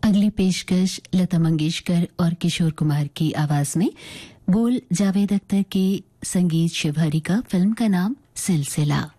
अगली पेशकश लता मंगेशकर और किशोर कुमार की आवाज में, बोल जावेद अख्तर के, संगीत शिव हरी का, फिल्म का नाम सिलसिला।